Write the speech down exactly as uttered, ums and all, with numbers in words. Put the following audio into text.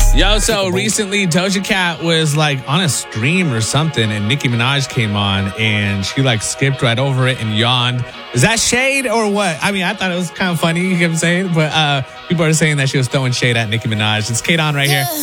Yo, so recently Doja Cat was like on a stream or something, and Nicki Minaj came on, and she like skipped right over it and yawned. Is that shade or what? I mean, I thought it was kind of funny, you know what I'm saying? But uh, people are saying that she was throwing shade at Nicki Minaj. It's Kate on right here.